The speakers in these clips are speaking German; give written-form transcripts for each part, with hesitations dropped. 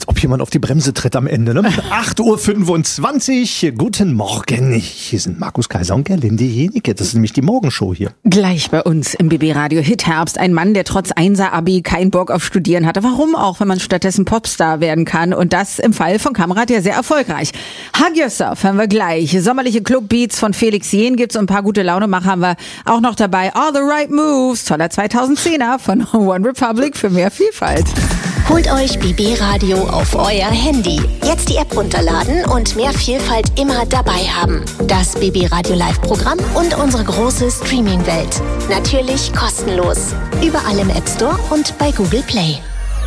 als ob jemand auf die Bremse tritt am Ende, ne? 8.25 Uhr, guten Morgen. Hier sind Markus Kaiser und Gerlinde Jenike. Das ist nämlich die Morgenshow hier. Gleich bei uns im BB Radio Hit Herbst. Ein Mann, der trotz 1er-Abi keinen Bock auf Studieren hatte. Warum auch, wenn man stattdessen Popstar werden kann? Und das im Fall von Kamerad ja sehr erfolgreich. Hug Yourself hören wir gleich. Sommerliche Clubbeats von Felix Jähn gibt's und ein paar gute Launemacher haben wir auch noch dabei. All the Right Moves, toller 2010er von One Republic für mehr Vielfalt. Holt euch BB Radio auf euer Handy. Jetzt die App runterladen und mehr Vielfalt immer dabei haben. Das BB Radio Live-Programm und unsere große Streaming-Welt. Natürlich kostenlos. Überall im App Store und bei Google Play.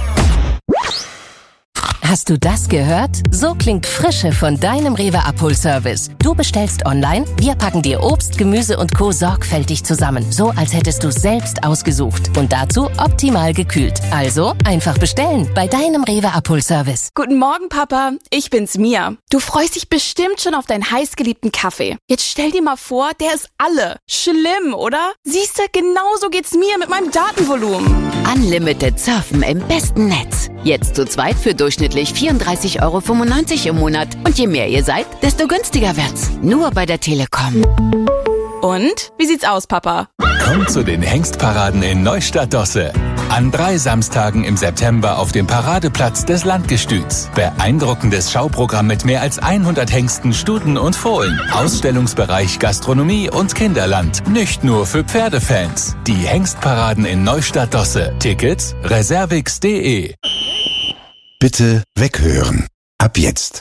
Hast du das gehört? So klingt Frische von deinem Rewe-Abholservice. Du bestellst online, wir packen dir Obst, Gemüse und Co. sorgfältig zusammen. So, als hättest du es selbst ausgesucht. Und dazu optimal gekühlt. Also, einfach bestellen bei deinem Rewe-Abholservice. Guten Morgen, Papa. Ich bin's, Mia. Du freust dich bestimmt schon auf deinen heißgeliebten Kaffee. Jetzt stell dir mal vor, der ist alle. Schlimm, oder? Siehste, genauso geht's mir mit meinem Datenvolumen. Unlimited Surfen im besten Netz. Jetzt zu zweit für durchschnittlich 34,95 € im Monat. Und je mehr ihr seid, desto günstiger wird's. Nur bei der Telekom. Und? Wie sieht's aus, Papa? Kommt zu den Hengstparaden in Neustadt-Dosse. An 3 Samstagen im September auf dem Paradeplatz des Landgestüts. Beeindruckendes Schauprogramm mit mehr als 100 Hengsten, Stuten und Fohlen. Ausstellungsbereich Gastronomie und Kinderland. Nicht nur für Pferdefans. Die Hengstparaden in Neustadt-Dosse. Tickets reservix.de. Bitte weghören. Ab jetzt.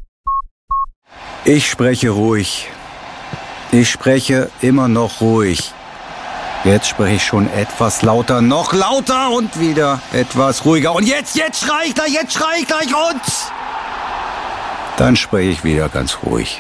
Ich spreche ruhig. Ich spreche immer noch ruhig. Jetzt spreche ich schon etwas lauter, noch lauter und wieder etwas ruhiger. Und jetzt schrei ich gleich und... Dann spreche ich wieder ganz ruhig.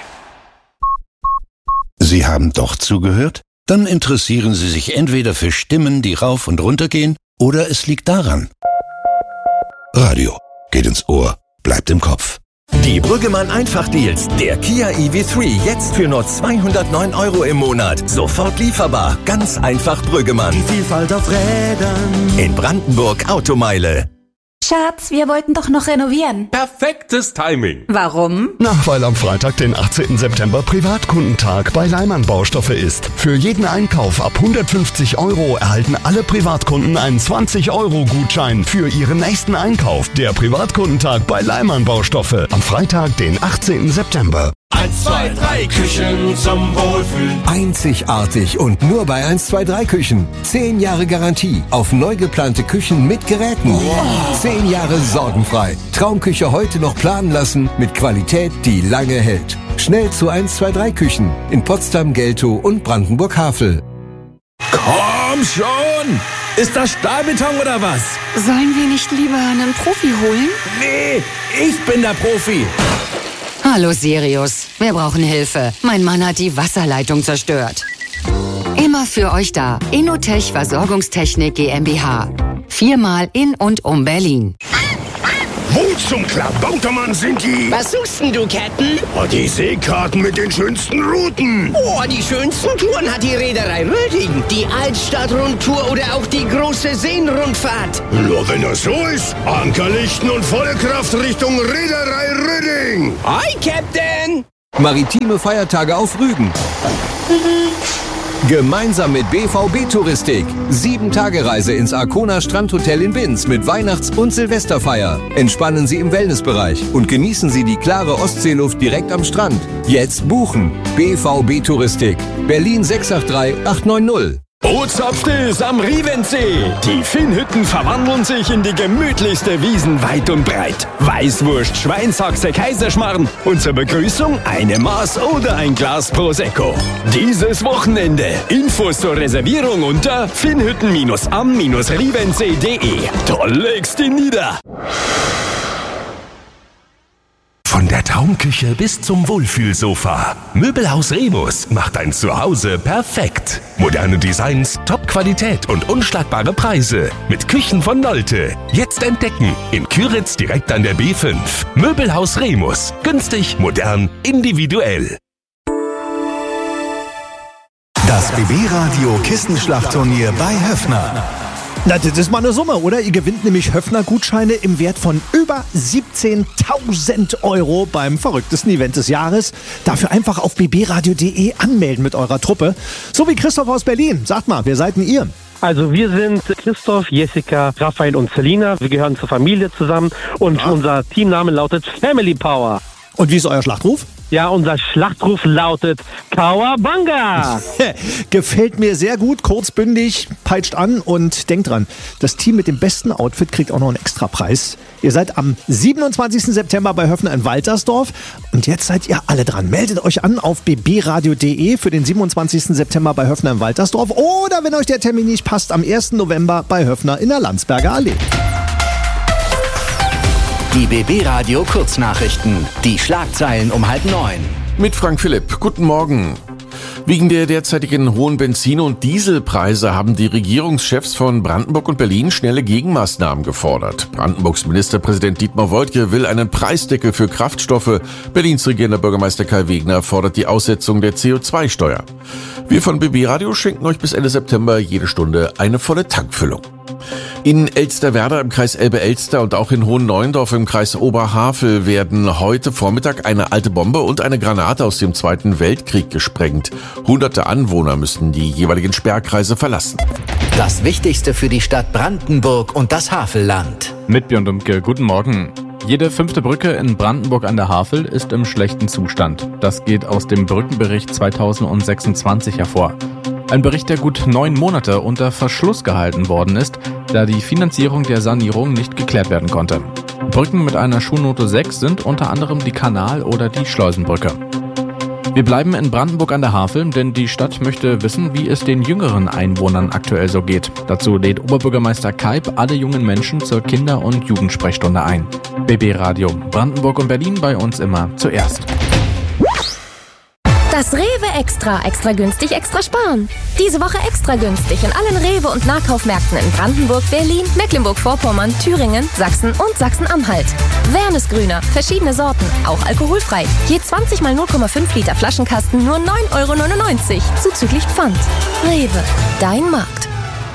Sie haben doch zugehört? Dann interessieren Sie sich entweder für Stimmen, die rauf und runter gehen, oder es liegt daran. Radio. Geht ins Ohr, bleibt im Kopf. Die Brüggemann Einfach-Deals. Der Kia EV3 jetzt für nur 209 € im Monat. Sofort lieferbar. Ganz einfach Brüggemann. Die Vielfalt auf Rädern. In Brandenburg Automeile. Schatz, wir wollten doch noch renovieren. Perfektes Timing. Warum? Weil am Freitag, den 18. September, Privatkundentag bei Leimann Baustoffe ist. Für jeden Einkauf ab 150 € erhalten alle Privatkunden einen 20-€-Gutschein für ihren nächsten Einkauf. Der Privatkundentag bei Leimann Baustoffe. Am Freitag, den 18. September. 1, 2, 3 Küchen zum Wohlfühlen. Einzigartig und nur bei 1, 2, 3 Küchen. 10 Jahre Garantie auf neu geplante Küchen mit Geräten. Wow. 10 Jahre sorgenfrei. Traumküche heute noch planen lassen mit Qualität, die lange hält. Schnell zu 1, 2, 3 Küchen in Potsdam, Geltow und Brandenburg-Havel. Komm schon! Ist das Stahlbeton oder was? Sollen wir nicht lieber einen Profi holen? Nee, ich bin der Profi. Hallo Sirius, wir brauchen Hilfe. Mein Mann hat die Wasserleitung zerstört. Immer für euch da. Innotech Versorgungstechnik GmbH. 4-mal in und um Berlin. Wo zum Klabautermann sind die? Was suchst denn du, Captain? Oh, die Seekarten mit den schönsten Routen. Oh, die schönsten Touren hat die Reederei Röding. Die Altstadtrundtour oder auch die große Seenrundfahrt. Nur wenn das so ist. Ankerlichten und volle Kraft Richtung Reederei Röding. Hi, Captain. Maritime Feiertage auf Rügen. Gemeinsam mit BVB Touristik. 7-Tage-Reise ins Arkona Strandhotel in Binz mit Weihnachts- und Silvesterfeier. Entspannen Sie im Wellnessbereich und genießen Sie die klare Ostseeluft direkt am Strand. Jetzt buchen. BVB Touristik. Berlin 683 890. Bootshopft ist am Rievensee. Die Finnhütten verwandeln sich in die gemütlichste Wiesen weit und breit. Weißwurst, Schweinshaxe, Kaiserschmarrn und zur Begrüßung eine Maß oder ein Glas Prosecco. Dieses Wochenende. Infos zur Reservierung unter finnhütten-am-rievensee.de. Da legst du nieder. Von der Traumküche bis zum Wohlfühlsofa. Möbelhaus Remus macht dein Zuhause perfekt. Moderne Designs, Top-Qualität und unschlagbare Preise. Mit Küchen von Nolte. Jetzt entdecken. In Küritz direkt an der B5. Möbelhaus Remus. Günstig, modern, individuell. Das BB Radio Kissenschlachtturnier bei Höffner. Na, das ist mal eine Summe, oder? Ihr gewinnt nämlich Höffner-Gutscheine im Wert von über 17.000 € beim verrücktesten Event des Jahres. Dafür einfach auf bbradio.de anmelden mit eurer Truppe. So wie Christoph aus Berlin. Sagt mal, wer seid denn ihr? Also wir sind Christoph, Jessica, Raphael und Selina. Wir gehören zur Familie zusammen und unser Teamname lautet Family Power. Und wie ist euer Schlachtruf? Ja, unser Schlachtruf lautet Kawabanga. Gefällt mir sehr gut, kurzbündig, peitscht an und denkt dran, das Team mit dem besten Outfit kriegt auch noch einen Extrapreis. Ihr seid am 27. September bei Höffner in Waltersdorf und jetzt seid ihr alle dran. Meldet euch an auf bbradio.de für den 27. September bei Höffner in Waltersdorf oder wenn euch der Termin nicht passt, am 1. November bei Höffner in der Landsberger Allee. Die BB Radio Kurznachrichten. Die Schlagzeilen um 8:30. Mit Frank Philipp. Guten Morgen. Wegen der derzeitigen hohen Benzin- und Dieselpreise haben die Regierungschefs von Brandenburg und Berlin schnelle Gegenmaßnahmen gefordert. Brandenburgs Ministerpräsident Dietmar Woidke will einen Preisdeckel für Kraftstoffe. Berlins regierender Bürgermeister Kai Wegner fordert die Aussetzung der CO2-Steuer. Wir von BB Radio schenken euch bis Ende September jede Stunde eine volle Tankfüllung. In Elsterwerda im Kreis Elbe-Elster und auch in Hohenneuendorf im Kreis Oberhavel werden heute Vormittag eine alte Bombe und eine Granate aus dem Zweiten Weltkrieg gesprengt. Hunderte Anwohner müssen die jeweiligen Sperrkreise verlassen. Das Wichtigste für die Stadt Brandenburg und das Havelland. Mit Björn Dumke, guten Morgen. Jede 5. Brücke in Brandenburg an der Havel ist im schlechten Zustand. Das geht aus dem Brückenbericht 2026 hervor. Ein Bericht, der gut 9 Monate unter Verschluss gehalten worden ist, da die Finanzierung der Sanierung nicht geklärt werden konnte. Brücken mit einer Schulnote 6 sind unter anderem die Kanal- oder die Schleusenbrücke. Wir bleiben in Brandenburg an der Havel, denn die Stadt möchte wissen, wie es den jüngeren Einwohnern aktuell so geht. Dazu lädt Oberbürgermeister Kalb alle jungen Menschen zur Kinder- und Jugendsprechstunde ein. BB Radio, Brandenburg und Berlin bei uns immer zuerst. Das Rewe Extra. Extra günstig, extra sparen. Diese Woche extra günstig in allen Rewe- und Nahkaufmärkten in Brandenburg, Berlin, Mecklenburg-Vorpommern, Thüringen, Sachsen und Sachsen-Anhalt. Wernesgrüner, verschiedene Sorten, auch alkoholfrei. Je 20 mal 0,5 Liter Flaschenkasten nur 9,99 € zuzüglich Pfand. Rewe, dein Markt.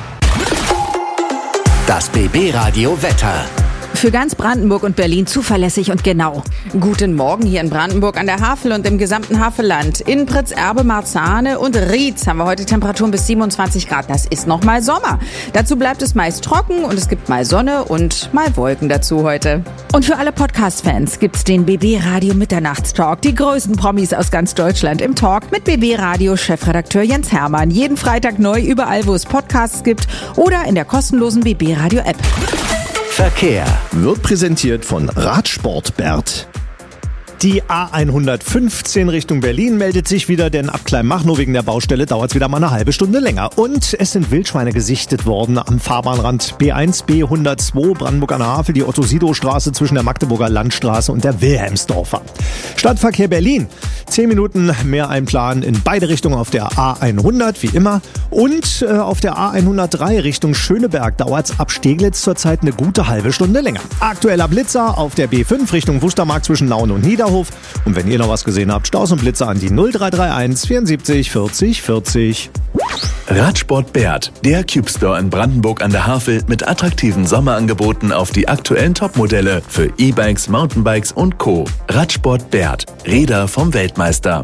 Das BB Radio Wetter. Für ganz Brandenburg und Berlin zuverlässig und genau. Guten Morgen hier in Brandenburg an der Havel und im gesamten Havelland. In Pritzerbe, Marzahne und Rietz haben wir heute Temperaturen bis 27 Grad. Das ist noch mal Sommer. Dazu bleibt es meist trocken und es gibt mal Sonne und mal Wolken dazu heute. Und für alle Podcast-Fans gibt's den BB Radio Mitternachtstalk. Die größten Promis aus ganz Deutschland im Talk mit BB Radio Chefredakteur Jens Hermann. Jeden Freitag neu überall, wo es Podcasts gibt oder in der kostenlosen BB Radio App. Verkehr wird präsentiert von Radsport Bert. Die A115 Richtung Berlin meldet sich wieder, denn ab Kleinmachnow wegen der Baustelle dauert es wieder mal eine halbe Stunde länger. Und es sind Wildschweine gesichtet worden am Fahrbahnrand B1, B102, Brandenburg an der Havel, die Otto-Sido-Straße zwischen der Magdeburger Landstraße und der Wilhelmsdorfer. Stadtverkehr Berlin, 10 Minuten mehr Einplan in beide Richtungen auf der A100, wie immer. Und auf der A103 Richtung Schöneberg dauert es ab Steglitz zurzeit eine gute halbe Stunde länger. Aktueller Blitzer auf der B5 Richtung Wustermark zwischen Laune und Niederhof. Und wenn ihr noch was gesehen habt, Staus und Blitzer an die 0331 74 40 40. Radsport Bert, der Cube Store in Brandenburg an der Havel mit attraktiven Sommerangeboten auf die aktuellen Topmodelle für E-Bikes, Mountainbikes und Co. Radsport Bert, Räder vom Weltmeister.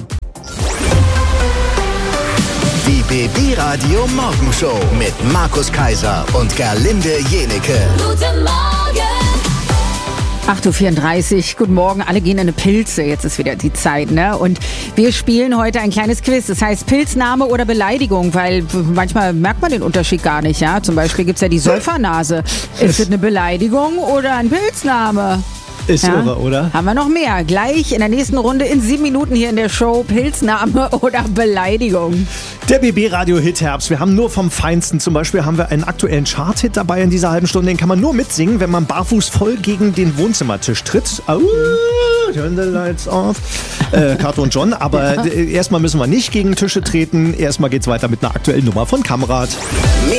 Die BB Radio Morgenshow mit Markus Kaiser und Gerlinde Jenike. Guten Morgen! 8.34 Uhr, guten Morgen, alle gehen in eine Pilze, jetzt ist wieder die Zeit, ne? Und wir spielen heute ein kleines Quiz, das heißt Pilzname oder Beleidigung, weil manchmal merkt man den Unterschied gar nicht, ja? Zum Beispiel gibt's ja die Säufernase. Ist das eine Beleidigung oder ein Pilzname? Ist irre, oder? Haben wir noch mehr. Gleich in der nächsten Runde in 7 Minuten hier in der Show Pilzname oder Beleidigung. Der BB Radio Hit Herbst. Wir haben nur vom Feinsten. Zum Beispiel haben wir einen aktuellen Chart-Hit dabei in dieser halben Stunde. Den kann man nur mitsingen, wenn man barfuß voll gegen den Wohnzimmertisch tritt. Turn the lights off. Kato und John. Aber erstmal müssen wir nicht gegen Tische treten. Erstmal geht's weiter mit einer aktuellen Nummer von Kamrat.